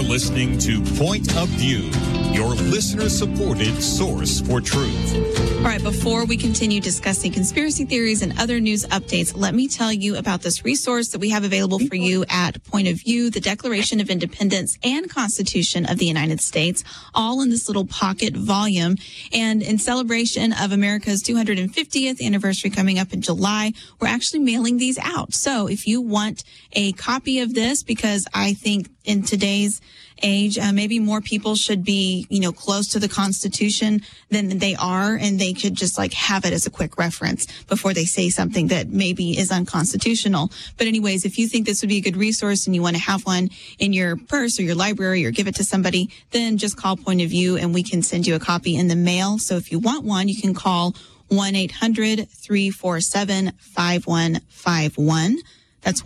listening to Point of View, your listener-supported source for truth. All right, before we continue discussing conspiracy theories and other news updates, let me tell you about this resource that we have available for you at Point of View, the Declaration of Independence and Constitution of the United States, all in this little pocket volume. And in celebration of America's 250th anniversary coming up in July, we're actually mailing these out. So if you want a copy of this, because I think in today's age, maybe more people should be, close to the Constitution than they are, and they could just have it as a quick reference before they say something that maybe is unconstitutional. But anyways, if you think this would be a good resource and you want to have one in your purse or your library or give it to somebody, then just call Point of View and we can send you a copy in the mail. So if you want one, you can call 1-800-347-5151. That's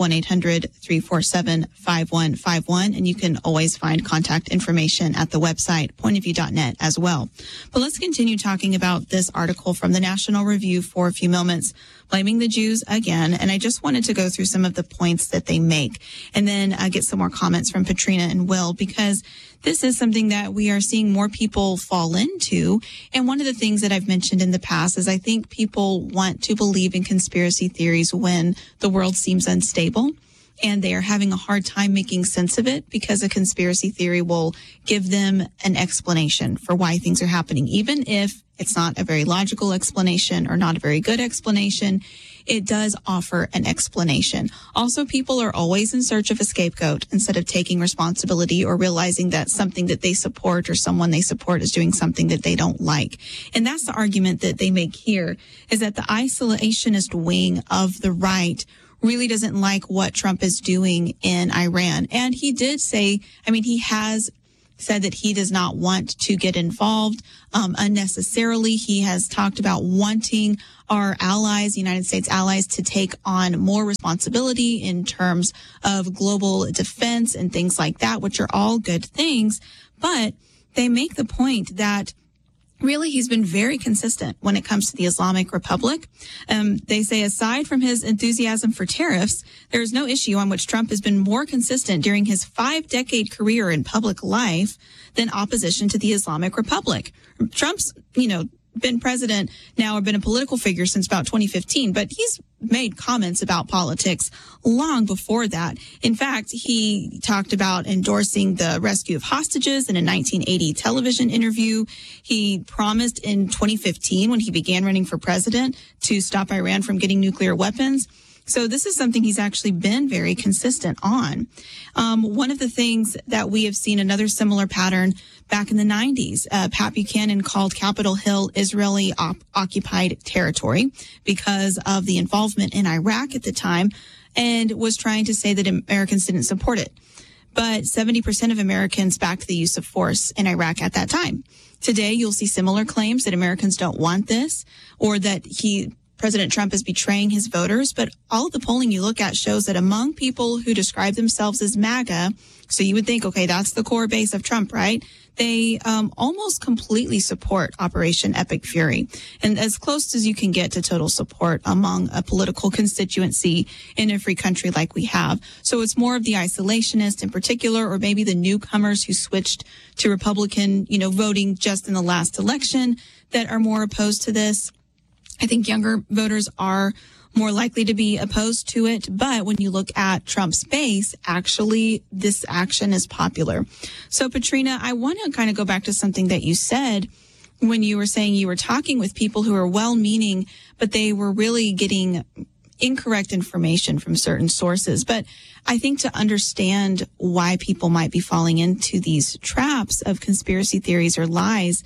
1-800-347-5151. And you can always find contact information at the website, pointofview.net as well. But let's continue talking about this article from the National Review for a few moments, blaming the Jews again. And I just wanted to go through some of the points that they make and then get some more comments from Patrina and Will, because this is something that we are seeing more people fall into. And one of the things that I've mentioned in the past is I think people want to believe in conspiracy theories when the world seems unstable and they are having a hard time making sense of it, because a conspiracy theory will give them an explanation for why things are happening, even if it's not a very logical explanation or not a very good explanation. It does offer an explanation. Also, people are always in search of a scapegoat instead of taking responsibility or realizing that something that they support or someone they support is doing something that they don't like. And that's the argument that they make here, is that the isolationist wing of the right really doesn't like what Trump is doing in Iran. And he did say, he has said that he does not want to get involved unnecessarily. He has talked about wanting our allies, United States allies, to take on more responsibility in terms of global defense and things like that, which are all good things. But they make the point that really, he's been very consistent when it comes to the Islamic Republic. They say aside from his enthusiasm for tariffs, there is no issue on which Trump has been more consistent during his 5-decade career in public life than opposition to the Islamic Republic. Trump's, been president now or been a political figure since about 2015, but he's made comments about politics long before that. In fact, he talked about endorsing the rescue of hostages in a 1980 television interview. He promised in 2015, when he began running for president, to stop Iran from getting nuclear weapons. So this is something he's actually been very consistent on. One of the things that we have seen, another similar pattern back in the 90s, Pat Buchanan called Capitol Hill Israeli occupied territory because of the involvement in Iraq at the time, and was trying to say that Americans didn't support it. But 70% of Americans backed the use of force in Iraq at that time. Today, you'll see similar claims that Americans don't want this, or that President Trump is betraying his voters, but all of the polling you look at shows that among people who describe themselves as MAGA, so you would think, okay, that's the core base of Trump, right? They almost completely support Operation Epic Fury, and as close as you can get to total support among a political constituency in a free country like we have. So it's more of the isolationists in particular, or maybe the newcomers who switched to Republican, voting just in the last election, that are more opposed to this. I think younger voters are more likely to be opposed to it. But when you look at Trump's base, actually, this action is popular. So, Patrina, I want to kind of go back to something that you said when you were saying you were talking with people who are well-meaning, but they were really getting incorrect information from certain sources. But I think to understand why people might be falling into these traps of conspiracy theories or lies,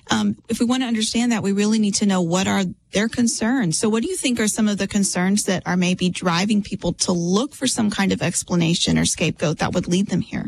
if we want to understand that, we really need to know what are their concerns. So what do you think are some of the concerns that are maybe driving people to look for some kind of explanation or scapegoat that would lead them here?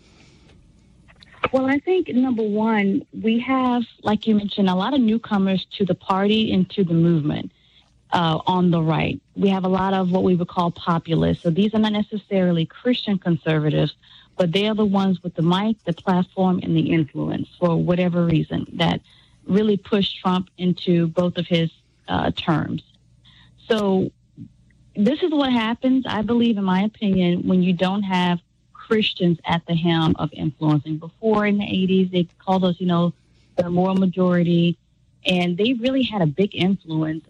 Well, I think, number one, we have, like you mentioned, a lot of newcomers to the party and to the movement on the right. We have a lot of what we would call populists. So these are not necessarily Christian conservatives, but they are the ones with the mic, the platform, and the influence for whatever reason that really pushed Trump into both of his terms. So this is what happens, I believe, in my opinion, when you don't have Christians at the helm of influencing. Before in the 80s, they called us, the moral majority, and they really had a big influence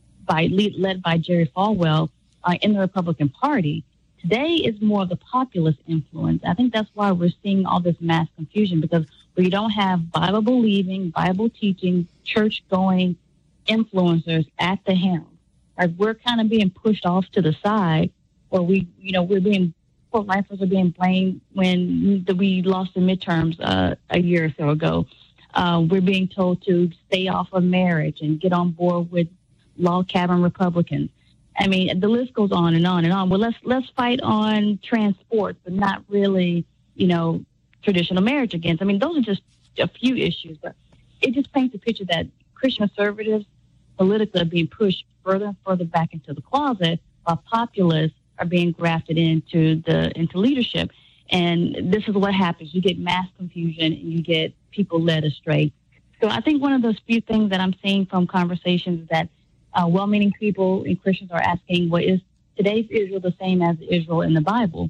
led by Jerry Falwell in the Republican Party. Today is more of the populist influence. I think that's why we're seeing all this mass confusion, because we don't have Bible-believing, Bible-teaching, church-going influencers at the helm. Like, we're kind of being pushed off to the side, or pro-lifers are being blamed when we lost the midterms a year or so ago. We're being told to stay off of marriage and get on board with log cabin Republicans. I mean, the list goes on and on and on. Well, let's fight on transport, but not really, traditional marriage against. I mean, those are just a few issues, but it just paints a picture that Christian conservatives politically are being pushed further and further back into the closet, while populists are being grafted into leadership. And this is what happens. You get mass confusion and you get people led astray. So I think one of those few things that I'm seeing from conversations is that well-meaning people and Christians are asking, well, is today's Israel the same as Israel in the Bible?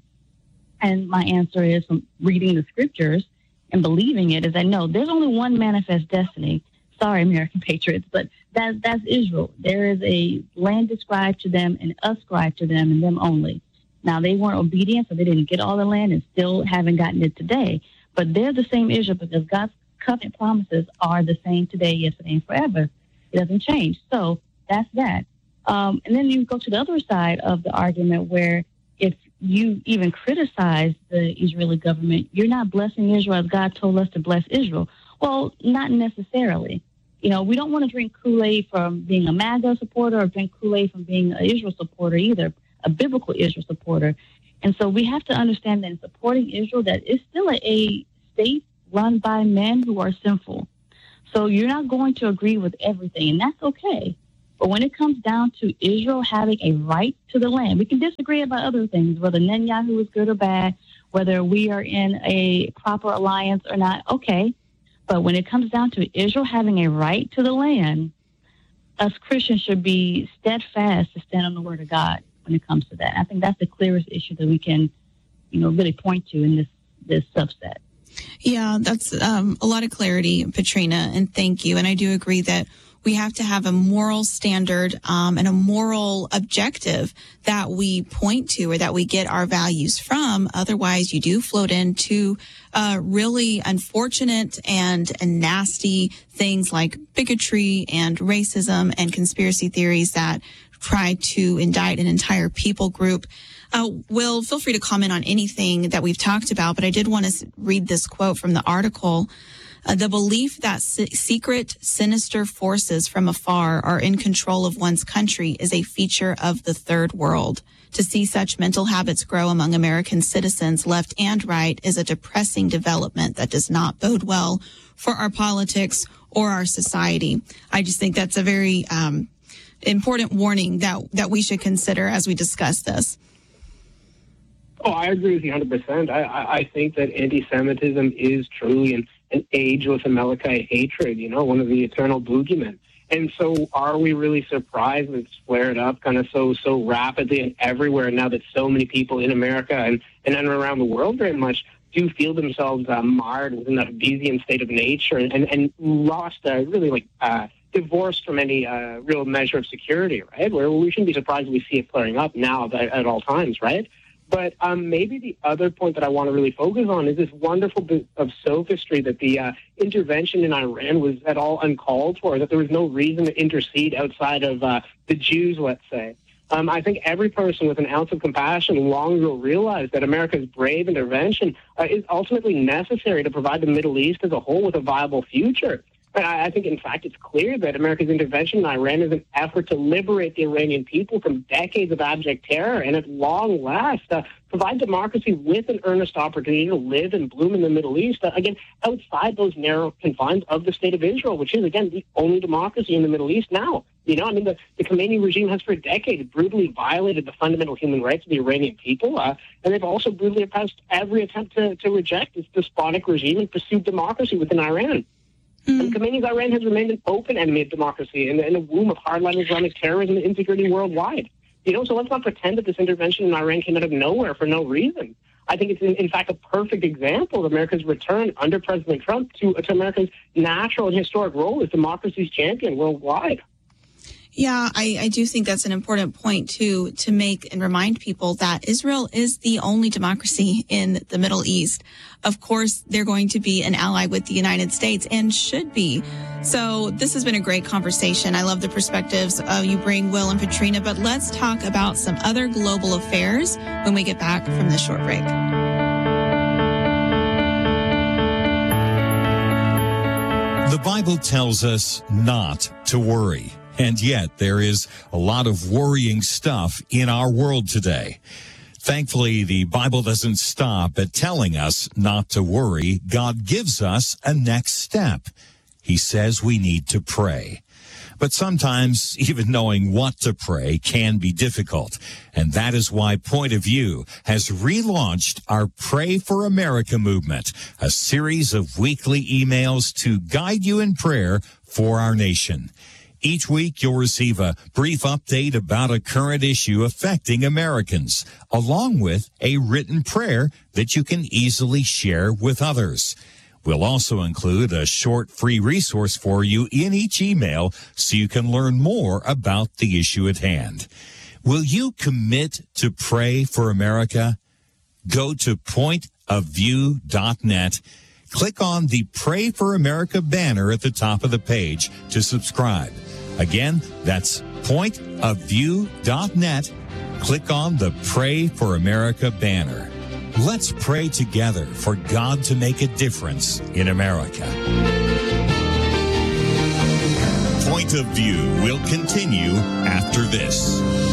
And my answer is, from reading the scriptures and believing it, is that no, there's only one manifest destiny. Sorry, American patriots, but that's Israel. There is a land described to them and ascribed to them and them only. Now, they weren't obedient, so they didn't get all the land and still haven't gotten it today. But they're the same Israel because God's covenant promises are the same today, yesterday, and forever. It doesn't change. So that's that. And then you go to the other side of the argument where if you even criticize the Israeli government, you're not blessing Israel as God told us to bless Israel. Well, not necessarily. We don't want to drink Kool-Aid from being a MAGA supporter or drink Kool-Aid from being an Israel supporter either, a biblical Israel supporter. And so we have to understand that in supporting Israel, that it's still a state run by men who are sinful. So you're not going to agree with everything, and that's okay. But when it comes down to Israel having a right to the land, we can disagree about other things, whether Netanyahu is good or bad, whether we are in a proper alliance or not, okay. But when it comes down to Israel having a right to the land, us Christians should be steadfast to stand on the word of God when it comes to that. I think that's the clearest issue that we can, really point to in this subset. Yeah, that's a lot of clarity, Patrina, and thank you. And I do agree that we have to have a moral standard and a moral objective that we point to or that we get our values from. Otherwise, you do float into really unfortunate and nasty things like bigotry and racism and conspiracy theories that try to indict an entire people group. Will, feel free to comment on anything that we've talked about, but I did want to read this quote from the article. The belief that secret, sinister forces from afar are in control of one's country is a feature of the third world. To see such mental habits grow among American citizens, left and right, is a depressing development that does not bode well for our politics or our society. I just think that's a very important warning that we should consider as we discuss this. Oh, I agree with you 100%. I think that anti-Semitism is truly an ageless Amalekite hatred, one of the eternal boogeymen. And so are we really surprised that it's flared up kind of so rapidly and everywhere now that so many people in America and around the world very much do feel themselves marred within that Hobbesian state of nature and lost divorced from any real measure of security, right? Where we shouldn't be surprised if we see it flaring up now at all times, right? But maybe the other point that I want to really focus on is this wonderful bit of sophistry that the intervention in Iran was at all uncalled for, that there was no reason to intercede outside of the Jews, let's say. I think every person with an ounce of compassion long ago realized that America's brave intervention is ultimately necessary to provide the Middle East as a whole with a viable future. But I think, in fact, it's clear that America's intervention in Iran is an effort to liberate the Iranian people from decades of abject terror and, at long last, provide democracy with an earnest opportunity to live and bloom in the Middle East, again, outside those narrow confines of the State of Israel, which is, again, the only democracy in the Middle East now. The Khomeini regime has for decades brutally violated the fundamental human rights of the Iranian people, and they've also brutally opposed every attempt to reject this despotic regime and pursue democracy within Iran. And Khomeini's Iran has remained an open enemy of democracy and a womb of hardline Islamic terrorism and insecurity worldwide. So let's not pretend that this intervention in Iran came out of nowhere for no reason. I think it's, in fact, a perfect example of America's return under President Trump to America's natural and historic role as democracy's champion worldwide. Yeah, I do think that's an important point to make and remind people that Israel is the only democracy in the Middle East. Of course, they're going to be an ally with the United States and should be. So this has been a great conversation. I love the perspectives you bring, Will and Patrina, but let's talk about some other global affairs when we get back from this short break. The Bible tells us not to worry. And yet there is a lot of worrying stuff in our world today. Thankfully, the Bible doesn't stop at telling us not to worry. God gives us a next step. He says we need to pray. But sometimes even knowing what to pray can be difficult. And that is why Point of View has relaunched our Pray for America movement, a series of weekly emails to guide you in prayer for our nation. Each week, you'll receive a brief update about a current issue affecting Americans, along with a written prayer that you can easily share with others. We'll also include a short free resource for you in each email so you can learn more about the issue at hand. Will you commit to pray for America? Go to pointofview.net. Click on the Pray for America banner at the top of the page to subscribe. Again, that's pointofview.net. Click on the Pray for America banner. Let's pray together for God to make a difference in America. Point of View will continue after this.